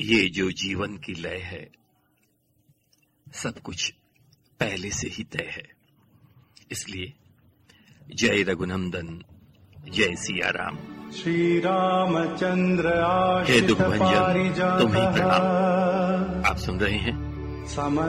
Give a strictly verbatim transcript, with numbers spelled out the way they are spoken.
ये जो जीवन की लय है, सब कुछ पहले से ही तय है। इसलिए जय रघुनंदन, जय सिया राम। श्री रामचंद्र हे दुख भंजन तुम्हें प्रणाम। आश्रित आप सुन रहे हैं